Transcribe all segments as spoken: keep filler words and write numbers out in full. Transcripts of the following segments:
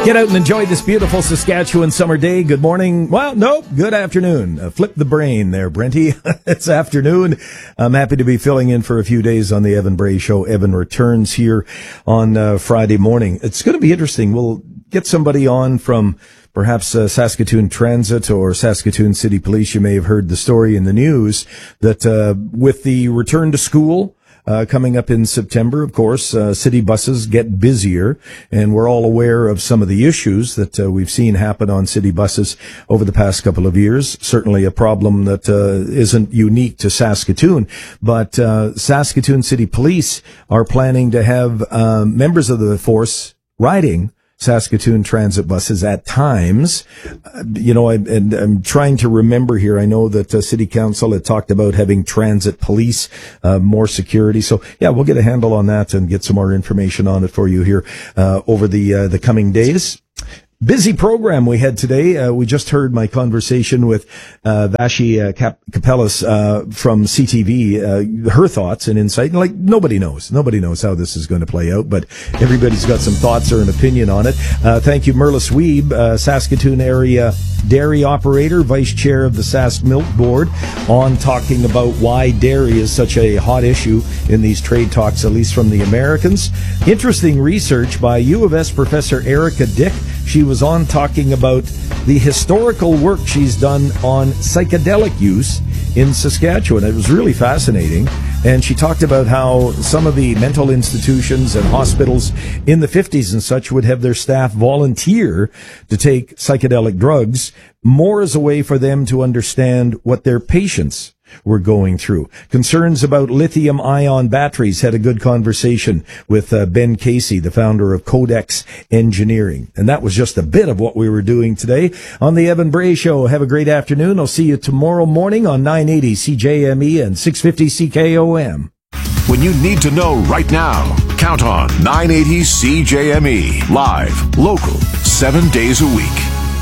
Get out and enjoy this beautiful Saskatchewan summer day. Good morning. Well, no, good afternoon. Uh, flip the brain there, Brenty. It's afternoon. I'm happy to be filling in for a few days on the Evan Bray Show. Evan returns here on uh, Friday morning. It's going to be interesting. We'll get somebody on from perhaps uh, Saskatoon Transit or Saskatoon City Police. You may have heard the story in the news that uh, with the return to school Uh, coming up in September, of course, uh, city buses get busier, and we're all aware of some of the issues that uh, we've seen happen on city buses over the past couple of years. Certainly a problem that uh, isn't unique to Saskatoon, but uh, Saskatoon City Police are planning to have uh, members of the force riding Saskatoon transit buses at times. Uh, you know, I, and I'm trying to remember here. I know that uh, City Council had talked about having transit police, uh, more security. So yeah, we'll get a handle on that and get some more information on it for you here, uh, over the, uh, the coming days. Busy program we had today. Uh, we just heard my conversation with uh, Vashi uh, Cap- Capellas uh, from C T V, uh, her thoughts and insight. Like, nobody knows. Nobody knows how this is going to play out, but everybody's got some thoughts or an opinion on it. Uh, thank you, Merlis Weeb, uh, Saskatoon area dairy operator, vice chair of the Sask Milk Board, on talking about why dairy is such a hot issue in these trade talks, at least from the Americans. Interesting research by U of S professor Erica Dick. She was on talking about the historical work she's done on psychedelic use in Saskatchewan. It was really fascinating. And she talked about how some of the mental institutions and hospitals in the fifties and such would have their staff volunteer to take psychedelic drugs, more as a way for them to understand what their patients were going through. Concerns about lithium-ion batteries. Had a good conversation with uh, Ben Casey, the founder of Codex Engineering. And that was just a bit of what we were doing today on the Evan Bray Show. Have a great afternoon. I'll see you tomorrow morning on nine eighty C J M E and six fifty C K O M. When you need to know right now, count on nine eighty C J M E. Live, local, seven days a week.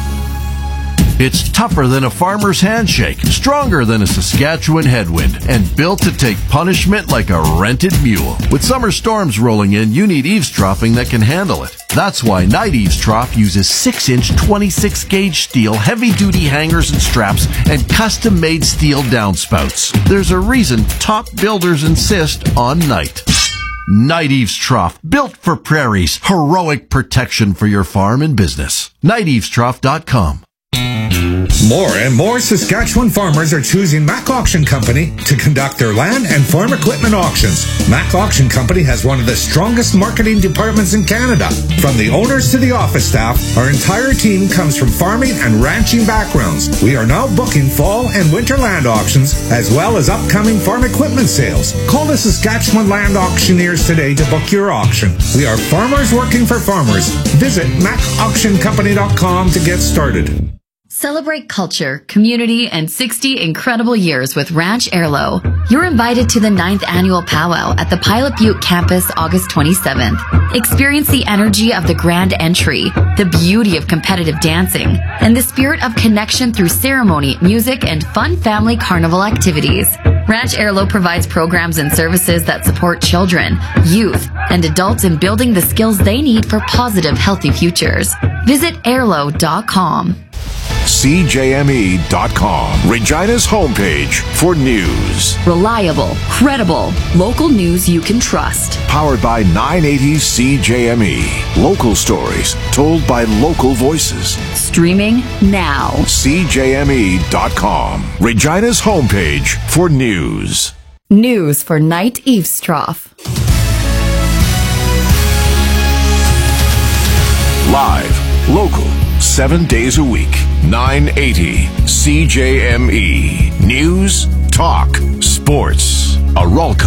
It's tougher than a farmer's handshake, stronger than a Saskatchewan headwind, and built to take punishment like a rented mule. With summer storms rolling in, you need eavesdropping that can handle it. That's why Night Eavesdrop uses six inch twenty-six gauge steel, heavy-duty hangers and straps, and custom-made steel downspouts. There's a reason top builders insist on Night. Night Eavesdrop, built for prairies, heroic protection for your farm and business. night eavesdrop dot com. More and more Saskatchewan farmers are choosing Mac Auction Company to conduct their land and farm equipment auctions. Mac Auction Company has one of the strongest marketing departments in Canada. From the owners to the office staff, our entire team comes from farming and ranching backgrounds. We are now booking fall and winter land auctions, as well as upcoming farm equipment sales. Call the Saskatchewan Land Auctioneers today to book your auction. We are farmers working for farmers. Visit mac auction company dot com to get started. Celebrate culture, community, and sixty incredible years with Ranch Airlo. You're invited to the ninth annual powwow at the Pilot Butte campus August twenty-seventh. Experience the energy of the grand entry, the beauty of competitive dancing, and the spirit of connection through ceremony, music, and fun family carnival activities. Ranch Airlo provides programs and services that support children, youth, and adults in building the skills they need for positive, healthy futures. Visit airlo dot com. C J M E dot com, Regina's homepage for news. Reliable, credible, local news you can trust. Powered by nine eighty C J M E. Local stories told by local voices. Streaming now. C J M E dot com, Regina's homepage for news. News for Night Eavesdrop. Live, local, seven days a week. nine eighty C J M E. News, talk, sports. Aralco.